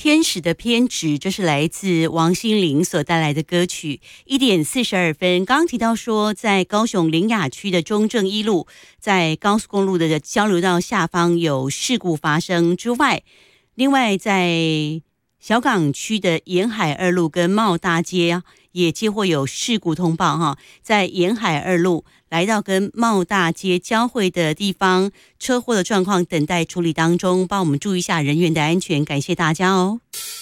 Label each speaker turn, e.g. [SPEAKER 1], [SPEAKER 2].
[SPEAKER 1] 天使的偏执，这是来自王心凌所带来的歌曲。1:42，刚刚提到说，在高雄苓雅区的中正一路，在高速公路的交流道下方有事故发生之外，另外在小港区的沿海二路跟茂大街也接获有事故通报哈，在沿海二路来到跟茂大街交汇的地方，车祸的状况等待处理当中，帮我们注意一下人员的安全，感谢大家哦。